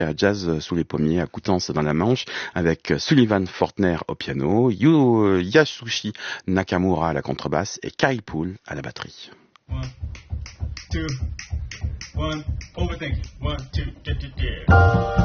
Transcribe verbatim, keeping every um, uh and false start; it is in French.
à Jazz sous les pommiers à Coutances dans la Manche avec Sullivan Fortner au piano, Yu, Yasushi Nakamura à la contrebasse et Kyle Poole à la batterie. One, two, one, overthink. One, two, get, get, get.